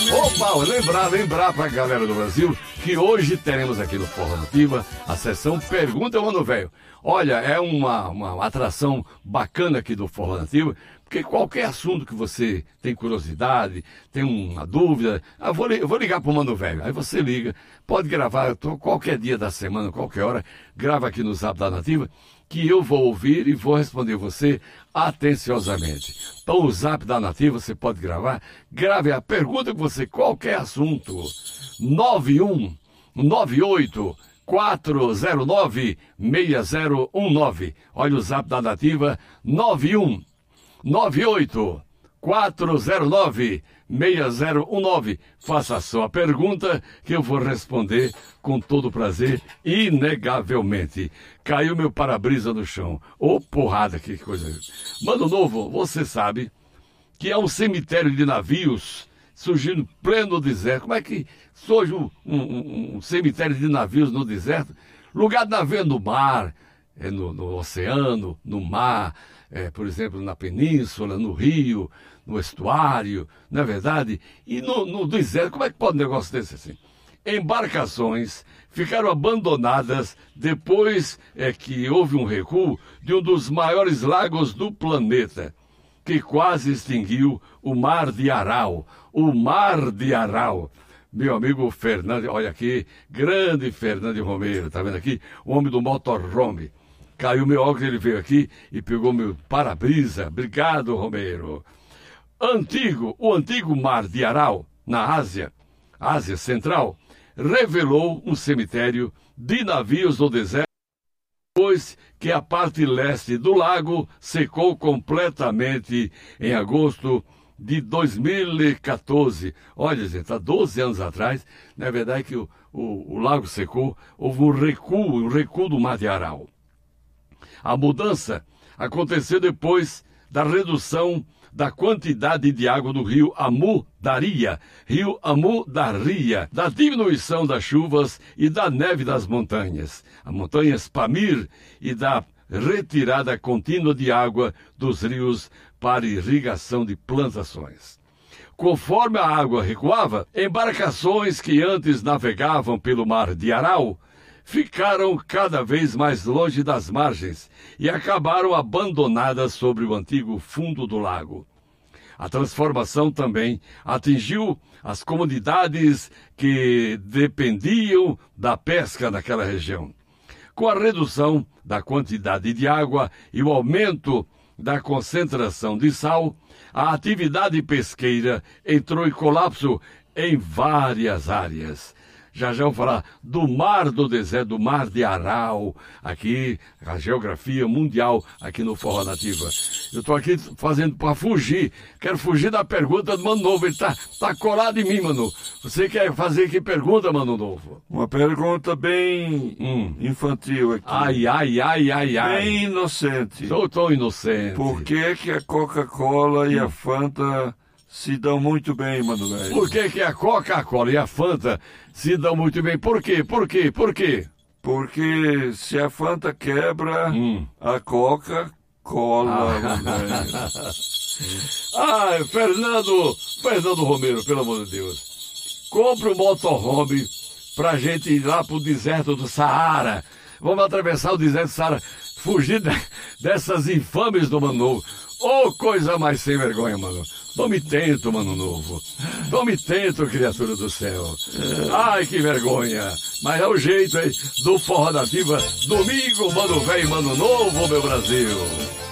Opa, lembrar pra galera do Brasil que hoje teremos aqui no Forró Nativa a sessão Pergunta Mano Velho. Olha, é uma atração bacana aqui do Forró Nativa, porque qualquer assunto que você tem curiosidade, tem uma dúvida, eu vou ligar pro Mano Velho. Aí você liga, pode gravar qualquer dia da semana, qualquer hora, grava aqui no Zap da Nativa, que eu vou ouvir e vou responder você atenciosamente. Então o Zap da Nativa você pode gravar, grave a pergunta que você, qualquer assunto, 9198 409-6019. Olha o Zap da Nativa, 9198-409-6019. Faça a sua pergunta que eu vou responder com todo prazer, inegavelmente. Caiu meu para-brisa no chão. Ô, porrada, que coisa. Mano Novo, você sabe que é um cemitério de navios surgindo em pleno deserto. Como é que surge um cemitério de navios no deserto? Lugar de navio no mar, no oceano, no mar, por exemplo, na península, no rio, no estuário, não é verdade? E no deserto, como é que pode um negócio desse assim? Embarcações ficaram abandonadas depois que houve um recuo de um dos maiores lagos do planeta, que quase extinguiu o Mar de Aral. O Mar de Aral. Meu amigo Fernando, olha aqui, grande Fernando Romero, tá vendo aqui? O homem do motorhome. Caiu meu óculos, ele veio aqui e pegou meu para-brisa. Obrigado, Romero. O antigo Mar de Aral, na Ásia Central, revelou um cemitério de navios no deserto, depois que a parte leste do lago secou completamente em agosto de 2014. Olha, gente, há 12 anos atrás, na verdade que o lago secou, houve um recuo do Mar de Aral. A mudança aconteceu depois da redução da quantidade de água do rio Amu Daria, da diminuição das chuvas e da neve das montanhas, as montanhas Pamir, e da retirada contínua de água dos rios para irrigação de plantações. Conforme a água recuava, embarcações que antes navegavam pelo Mar de Aral ficaram cada vez mais longe das margens e acabaram abandonadas sobre o antigo fundo do lago. A transformação também atingiu as comunidades que dependiam da pesca naquela região. Com a redução da quantidade de água e o aumento da concentração de sal, a atividade pesqueira entrou em colapso em várias áreas. Já vamos falar do Mar do Deserto, do Mar de Aral, aqui, a geografia mundial, aqui no Forró Nativa. Eu estou aqui fazendo para fugir, quero fugir da pergunta do Mano Novo, ele tá colado em mim, Mano. Você quer fazer que pergunta, Mano Novo? Uma pergunta bem infantil aqui. Ai. Bem inocente. Sou tão inocente. Por que a Coca-Cola e a Fanta se dão muito bem, Mano Velho? Por que a Coca-Cola e a Fanta se dão muito bem? Por quê? Porque se a Fanta quebra, a Coca cola, Mano Velho. Ai, Fernando Romero, pelo amor de Deus. Compre um motorhome pra gente ir lá pro deserto do Saara. Vamos atravessar o deserto do Saara, fugir dessas infames do Mano Novo. Ô, coisa mais sem vergonha, mano. Não me tento, Mano Novo. Não me tento, criatura do céu. Ai, que vergonha. Mas é o jeito aí do Forró Nativa. Domingo, Mano Velho, Mano Novo, meu Brasil.